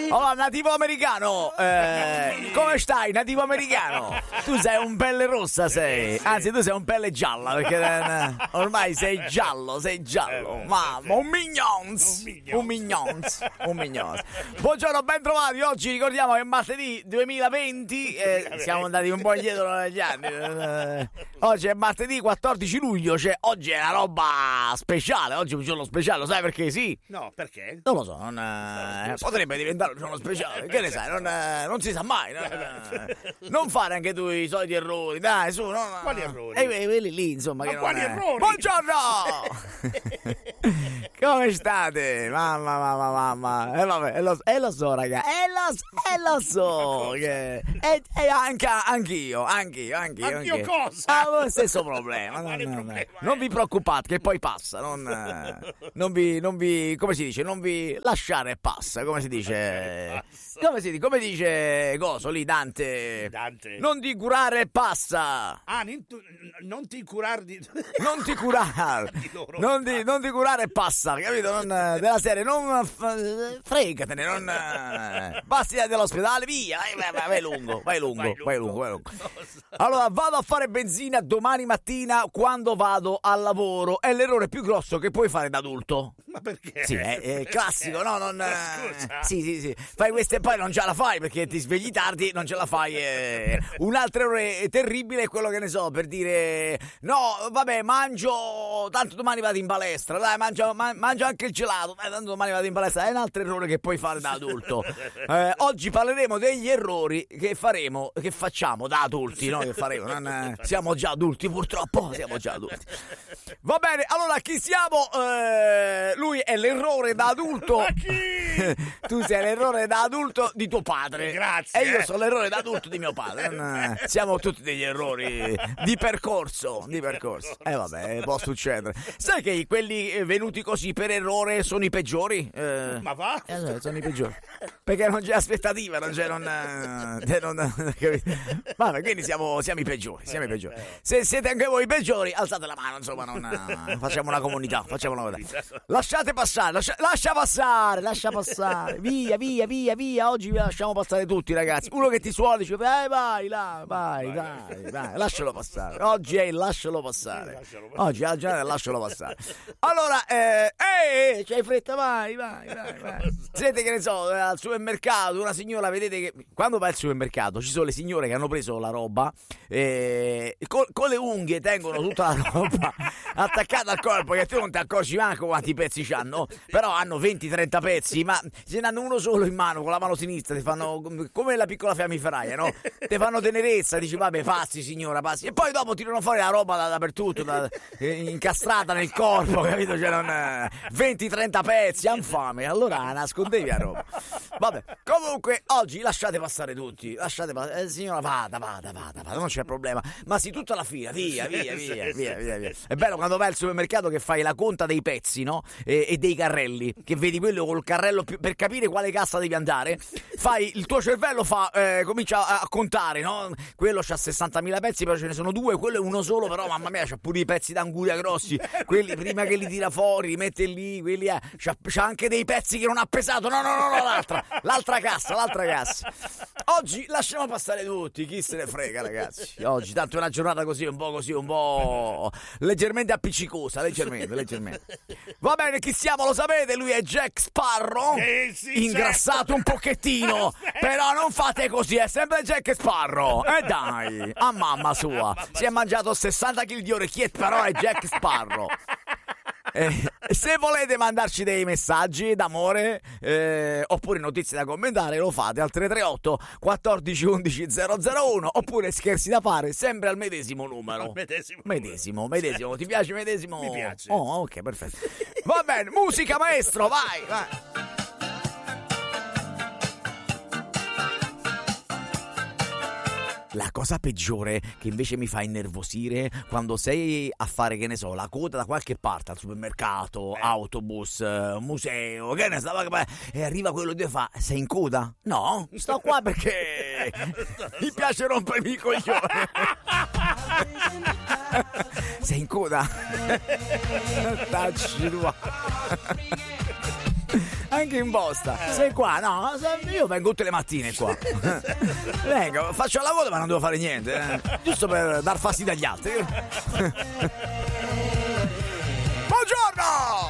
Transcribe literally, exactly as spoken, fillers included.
Allora, nativo americano, eh, come stai, nativo americano? Tu sei un pelle rossa, sei. Anzi, tu sei un pelle gialla, perché eh, ormai sei giallo, sei giallo. Mamma, un mignons. Un mignons. Un mignons. Buongiorno, ben trovati. Oggi ricordiamo che è martedì duemilaventi. Eh, siamo andati un po' indietro negli anni. Eh, oggi è martedì quattordici luglio. Cioè, oggi è una roba speciale. Oggi è un giorno speciale, lo sai perché sì? No, perché? Non lo so, non, eh, potrebbe diventare un giorno speciale, che ne sai, non, eh, non si sa mai, non, eh, non fare anche tu i soliti errori, dai, su, no, no. Quali errori? Eh, quelli lì, insomma, Ma che quali non è. errori? Buongiorno! Come state? Mamma, mamma, mamma, e eh, vabbè, e lo, eh, lo so, raga, e lo, eh, lo so, che, e eh, anche, anch'io, anch'io, anch'io, Anch'io anch'io. cosa? Ah, lo stesso problema, no, Quale no, no. problema Non è? vi preoccupate, che poi passa, non, eh, non vi, non vi, come si dice, non vi lasciare e passa, come si dice, come si dice, come dice coso lì, Dante, Dante. non ti curare e passa, Ah, non, tu- non ti curar di... non ti curare, Di loro. non ti, non ti curare e passa, capito? Non, eh, della serie, non f- fregatene, non, eh, basti dall'ospedale, via, vai, vai, vai, vai lungo, vai lungo, vai lungo, vai lungo. Allora, vado a fare benzina domani mattina quando vado al lavoro. È l'errore più grosso che puoi fare da adulto. Ma perché? Sì, è, è classico, no? Non, Ma eh, scusa. sì, sì, sì. Fai questo e poi non ce la fai perché ti svegli tardi, non ce la fai. Eh. Un altro errore terribile è quello che ne so, per dire no, vabbè, mangio, tanto domani vado in palestra, dai, mangio, ma, mangio anche il gelato, dai, tanto domani vado in palestra. È un altro errore che puoi fare da adulto. Eh, oggi parleremo degli errori che faremo, che facciamo da adulti, no? Che faremo. Non, eh, siamo già adulti, purtroppo, siamo già adulti. Va bene, allora chi siamo? Eh, lui è l'errore da adulto. Ma chi? Tu sei l'errore da adulto di tuo padre. Grazie. E io sono l'errore da adulto di mio padre. Non, eh, siamo tutti degli errori di percorso. Di percorso. E eh, vabbè, può succedere. Sai che quelli venuti così per errore sono i peggiori? Eh, Ma va? eh, sono i peggiori. Perché non c'è aspettativa, non c'è. Non, eh, non, capito? Vabbè, quindi siamo, siamo i peggiori. Siamo i peggiori. Se siete anche voi i peggiori, alzate la mano, insomma, non, eh, facciamo una comunità. Facciamo una comunità. Lasciate passare, lascia, lascia passare, lascia passare. Via, via, via, via. Oggi vi lasciamo passare tutti, ragazzi. Uno che ti suona dice, vai, vai, là, vai, vai, vai, lascialo passare. Oggi è il lascialo passare. Oggi è la giornata del lascialo passare. Allora, eh, eh, c'hai fretta, vai, vai, vai, vai. Siete, che ne so, al supermercato, una signora, vedete che quando vai al supermercato ci sono le signore che hanno preso la roba eh, con, con le unghie tengono tutta la roba attaccata al corpo, che tu non ti accorgi manco quanti pezzi c'hanno, però hanno venti trenta pezzi, ma se ne hanno uno solo in mano, con la mano sinistra, ti fanno come la piccola fiammiferaia, no? Ti fanno tenerezza, dici vabbè, passi signora, passi, e poi dopo tirano fuori la roba da, dappertutto, da, eh, incastrata nel corpo, capito? Cioè non, eh, venti trenta pezzi, han fame, allora nascondevi la roba. Vabbè, comunque oggi lasciate passare tutti, lasciate passare, eh, signora vada, vada, vada, vada, non c'è problema, ma sì, tutta la fila, via, via, via, via, via, via. È bello quando vai al supermercato che fai la conta dei pezzi, no? E, e dei carrelli, che vedi quello col carrello più, per capire quale cassa devi andare, fai, il tuo cervello fa, eh, comincia a, a contare, no? Quello c'ha sessantamila pezzi, però ce ne sono due, quello è uno solo, però mamma mia c'ha pure i pezzi d'anguria grossi, quelli prima che li tira fuori, li mette lì, quelli eh, c'ha, c'ha anche dei pezzi che non ha pesato, no, no, no, no, l'altra, l'altra cassa, l'altra cassa. Oggi lasciamo passare tutti, chi se ne frega, ragazzi. Oggi tanto è una giornata così, un po' così, un po' leggermente appiccicosa, leggermente, leggermente. Va bene, chi siamo lo sapete, lui è Jack Sparrow, Eh, sì, ingrassato certo. un pochettino, però non fate così, è sempre Jack Sparrow. E eh dai, a mamma sua, si è mangiato sessanta chili di orecchiette, però è Jack Sparrow. Eh, se volete mandarci dei messaggi d'amore eh, oppure notizie da commentare, lo fate al tre tre otto quattordici undici zero zero uno, oppure scherzi da fare sempre al medesimo numero. Al medesimo medesimo, medesimo. Ti piace medesimo? Mi piace. Oh, ok, perfetto. Va bene, musica maestro, vai, vai. La cosa peggiore che invece mi fa innervosire quando sei a fare, che ne so, la coda da qualche parte, al supermercato, eh. autobus, museo, che ne so, e arriva quello che fa, sei in coda? No, sto qua perché mi piace rompermi i coglioni. Sei in coda? Tacci tua. neanche in posta. Sei qua, no? Io vengo tutte le mattine qua. Vengo, faccio il lavoro ma non devo fare niente. Eh. Giusto per dar fastidio agli altri.